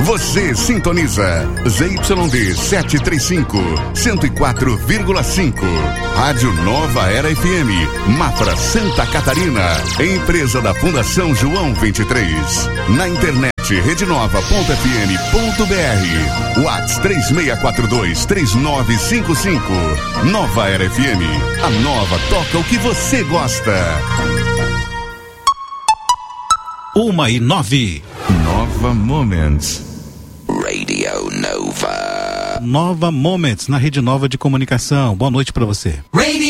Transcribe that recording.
Você sintoniza ZYD 735, 104,5. Rádio Nova Era FM, Mafra, Santa Catarina. Empresa da Fundação João 23. Na internet, redenova.fm.br. WhatsApp 3642-3955. Nova Era FM. A nova toca o que você gosta. 1:09. Nova Moments. Radio Nova. Nova Moments na Rede Nova de Comunicação. Boa noite pra você. Radio